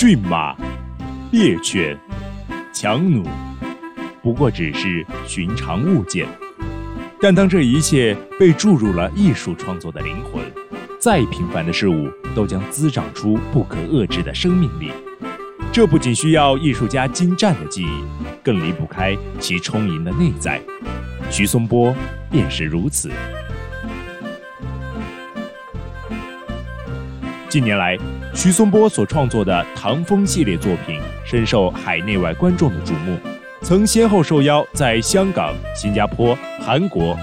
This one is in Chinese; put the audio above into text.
骏马、猎犬、强弩，不过只是寻常物件。但当这一切被注入了艺术创作的灵魂，再平凡的事物都将滋长出不可遏制的生命力。这不仅需要艺术家精湛的技艺，更离不开其充盈的内在。徐松波便是如此。近年来，徐松波所创作的唐风系列作品深受海内外观众的瞩目，曾先后受邀在香港、新加坡、韩国